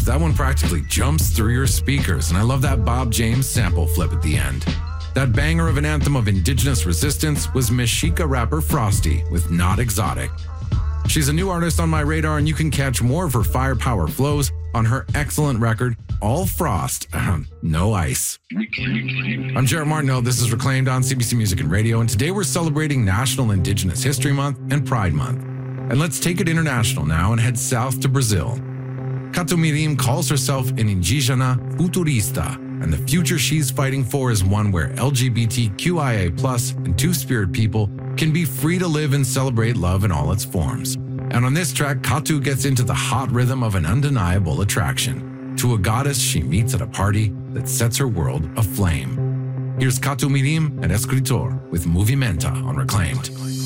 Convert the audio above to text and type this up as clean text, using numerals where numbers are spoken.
that one practically jumps through your speakers, and I love that Bob James sample flip at the end. That banger of an anthem of indigenous resistance was Mexica rapper Frosty with Not Exotic. She's a new artist on my radar, and you can catch more of her firepower flows on her excellent record, All Frost, No Ice. I'm Jared Martineau. This is Reclaimed on CBC Music and Radio, and today we're celebrating National Indigenous History Month and Pride Month. And let's take it international now and head south to Brazil. Cato Mirim calls herself an indigena futurista, and the future she's fighting for is one where LGBTQIA+ and two-spirit people can be free to live and celebrate love in all its forms. And on this track, Cato gets into the hot rhythm of an undeniable attraction to a goddess she meets at a party that sets her world aflame. Here's Cato Mirim and Escritor with Movimenta on Reclaimed.